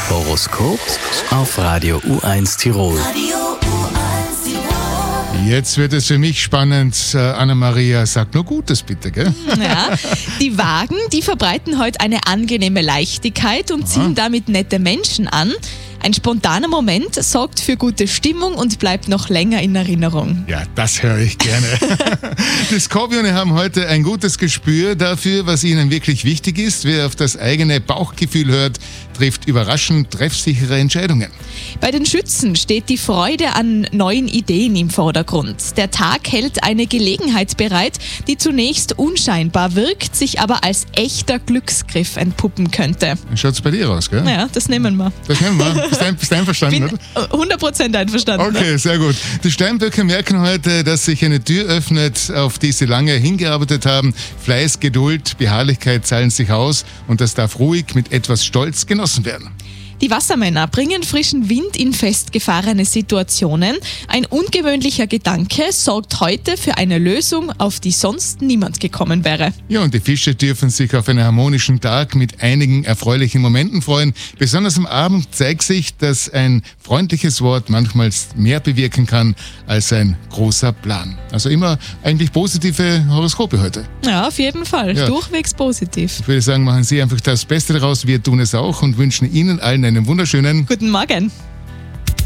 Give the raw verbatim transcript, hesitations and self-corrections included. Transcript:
Horoskop auf Radio U eins Tirol. Jetzt wird es für mich spannend. Äh, Anna-Maria, sag nur Gutes bitte, gell? Ja, die Wagen, die verbreiten heute eine angenehme Leichtigkeit und ziehen damit nette Menschen an. Ein spontaner Moment sorgt für gute Stimmung und bleibt noch länger in Erinnerung. Ja, das höre ich gerne. Die Skorpione haben heute ein gutes Gespür dafür, was ihnen wirklich wichtig ist. Wer auf das eigene Bauchgefühl hört, trifft überraschend treffsichere Entscheidungen. Bei den Schützen steht die Freude an neuen Ideen im Vordergrund. Der Tag hält eine Gelegenheit bereit, die zunächst unscheinbar wirkt, sich aber als echter Glücksgriff entpuppen könnte. Schaut's bei dir aus, gell? Ja, das nehmen wir. Das nehmen wir. Bist du ein, bist du einverstanden, Bin oder? hundert Prozent einverstanden. Okay, sehr gut. Die Steinböcke merken heute, dass sich eine Tür öffnet, auf die sie lange hingearbeitet haben. Fleiß, Geduld, Beharrlichkeit zahlen sich aus und das darf ruhig mit etwas Stolz genossen werden. Die Wassermänner bringen frischen Wind in festgefahrene Situationen. Ein ungewöhnlicher Gedanke sorgt heute für eine Lösung, auf die sonst niemand gekommen wäre. Ja, und die Fische dürfen sich auf einen harmonischen Tag mit einigen erfreulichen Momenten freuen. Besonders am Abend zeigt sich, dass ein freundliches Wort manchmal mehr bewirken kann als ein großer Plan. Also immer eigentlich positive Horoskope heute. Ja, auf jeden Fall. Ja. Durchwegs positiv. Ich würde sagen, machen Sie einfach das Beste daraus. Wir tun es auch und wünschen Ihnen allen einen wunderschönen Guten Morgen.